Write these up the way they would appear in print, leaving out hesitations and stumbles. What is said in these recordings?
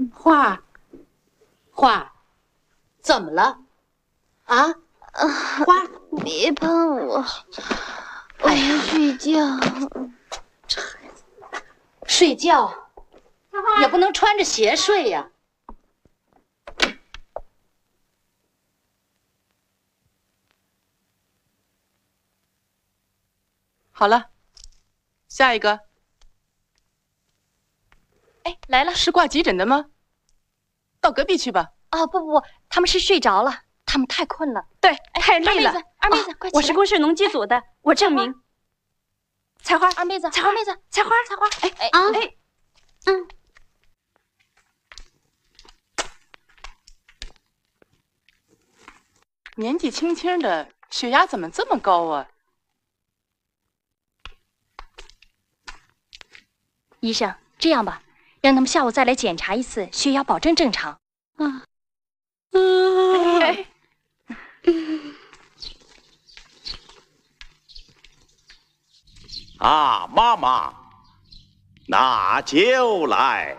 花儿，怎么了？啊？花儿， 别碰我，我要睡觉。 这孩子，睡觉也不能穿着鞋睡呀。 好了，下一个。 哎，来了， 是挂急诊的吗？到隔壁去吧。 啊，不，他们是睡着了，他们太困了。 对，太累了。 二妹子，快起来！ 我是公社农机组的，我证明。菜花， 二妹子， 菜花妹子，菜花， 年纪轻轻的，血压怎么这么高啊？ 医生，这样吧，让他们下午再来检查一次，血压保证正常。 啊，妈妈，拿酒来。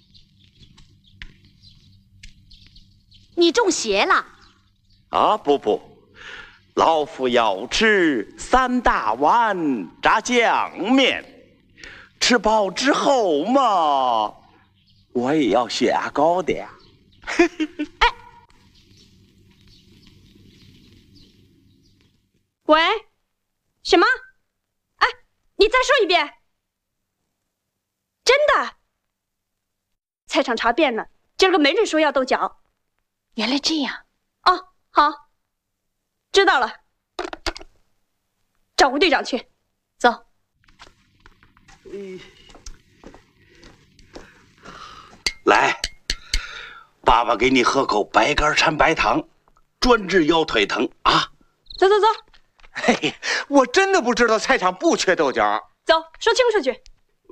你中邪了？ 啊，不，老夫要吃3大碗炸酱面，吃饱之后嘛，我也要血压高的呀。 哎，喂，什么？哎，你再说一遍。真的？菜场查遍了，今儿个没人说要豆角。 原来这样。 哦，好，知道了。找吴队长去，走。 来，爸爸给你喝口白干掺白糖，专治腰腿疼啊！ 走。 嘿，我真的不知道菜场不缺豆角。 走，说清楚去。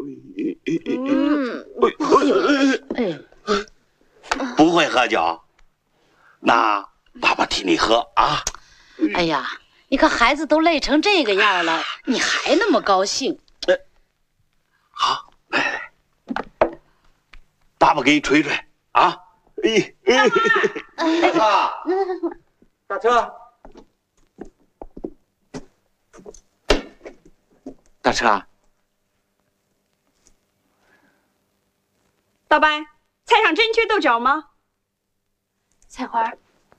不会喝酒，那爸爸替你喝啊！ 哎呀，你看孩子都累成这个样了，你还那么高兴？ 好，来，爸爸给你捶捶啊！ 大车，大车， 大伯，菜场真缺豆角吗？ 菜花，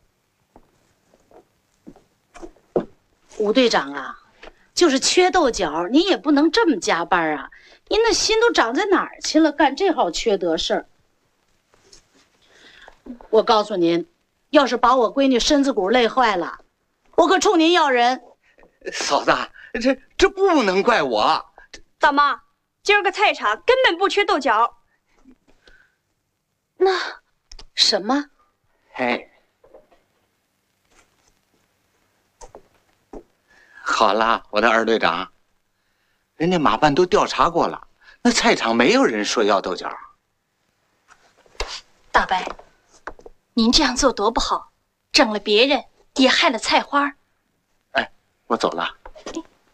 吴队长啊，就是缺豆角，您也不能这么加班啊！您那心都长在哪儿去了？干这号缺德事儿！我告诉您，要是把我闺女身子骨累坏了，我可冲您要人。 嫂子，这不能怪我。 大妈，今儿个菜场根本不缺豆角。 那什么？ 嘿，好了，我的二队长，人家马办都调查过了，那菜场没有人说要豆角。 大伯，您这样做多不好，整了别人，也害了菜花。 哎，我走了。